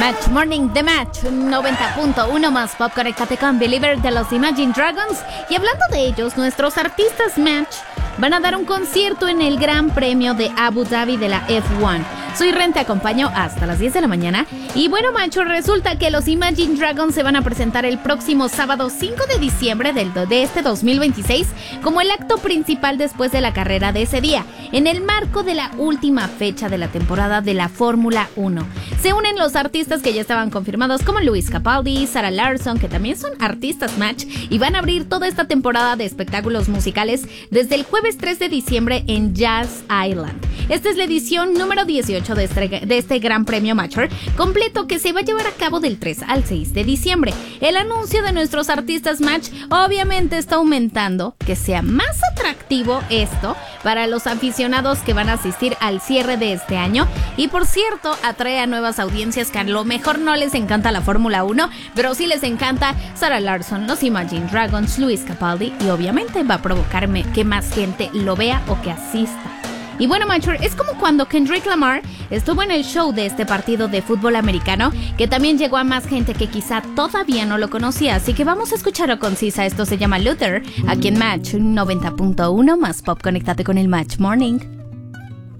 Match Morning, The Match 90.1 más pop. Conéctate con Believer de los Imagine Dragons. Y hablando de ellos, nuestros artistas Match van a dar un concierto en el Gran Premio de Abu Dhabi de la F1. Soy Ren, te acompaño hasta las 10 de la mañana. Y bueno, macho, resulta que los Imagine Dragons se van a presentar el próximo sábado 5 de diciembre de este 2026 como el acto principal después de la carrera de ese día, en el marco de la última fecha de la temporada de la Fórmula 1. Se unen los artistas que ya estaban confirmados como Lewis Capaldi, Sarah Larsson, que también son artistas Match, y van a abrir toda esta temporada de espectáculos musicales desde el jueves 3 de diciembre en Jazz Island. Esta es la edición número 18 de este Gran Premio Mature completo que se va a llevar a cabo del 3 al 6 de diciembre. El anuncio de nuestros artistas Match obviamente está aumentando que sea más atractivo esto para los aficionados que van a asistir al cierre de este año, y por cierto atrae a nuevas audiencias que a lo mejor no les encanta la Fórmula 1, pero sí les encanta Sarah Larsson, los Imagine Dragons, Lewis Capaldi, y obviamente va a provocarme que más gente lo vea o que asista. Y bueno, Mature, es como cuando Kendrick Lamar estuvo en el show de este partido de fútbol americano, que también llegó a más gente que quizá todavía no lo conocía. Así que vamos a escucharlo concisa. Esto se llama Luther, aquí en Match 90.1 más pop. Conéctate con el Match Morning.